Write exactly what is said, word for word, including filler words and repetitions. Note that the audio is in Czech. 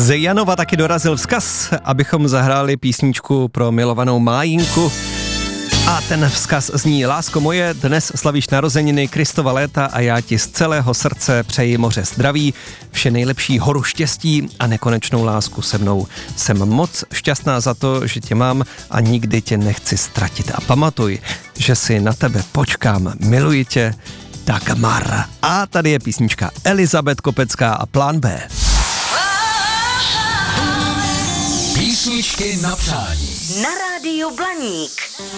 Z Janova taky dorazil vzkaz, abychom zahráli písničku pro milovanou Májinku. A ten vzkaz zní: lásko moje, dnes slavíš narozeniny Kristova léta a já ti z celého srdce přeji moře zdraví, vše nejlepší, horu štěstí a nekonečnou lásku se mnou. Jsem moc šťastná za to, že tě mám a nikdy tě nechci ztratit. A pamatuj, že si na tebe počkám, miluji tě, Dagmar. A tady je písnička Elizabeth Kopecká a Plán B. Písničky na přání. Na rádiu Blaník.